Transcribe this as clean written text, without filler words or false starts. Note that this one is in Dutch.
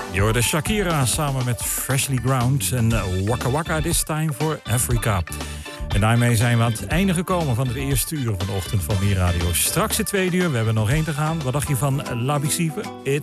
Je hoorde Shakira samen met Freshly Ground en Waka Waka This Time for Africa. En daarmee zijn we aan het einde gekomen van het eerste uur van de ochtend van Meer Radio. Straks het tweede uur, we hebben nog één te gaan. Wat dacht je van La Bicive?